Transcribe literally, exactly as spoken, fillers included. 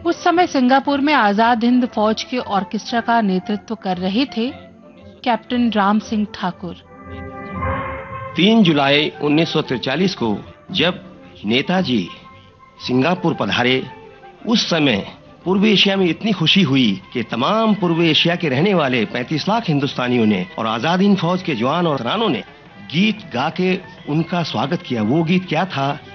उस समय सिंगापुर में आजाद हिंद फौज के ऑर्केस्ट्रा का नेतृत्व कर रहे थे कैप्टन राम सिंह ठाकुर। तीन जुलाई उन्नीस सौ तैंतालीस को जब नेताजी सिंगापुर पधारे, उस समय पूर्वी एशिया में इतनी खुशी हुई कि तमाम पूर्वी एशिया के रहने वाले पैंतीस लाख हिंदुस्तानियों ने और आजाद हिंद फौज के जवान और रानों ने गीत गा के उनका स्वागत किया। वो गीत क्या था?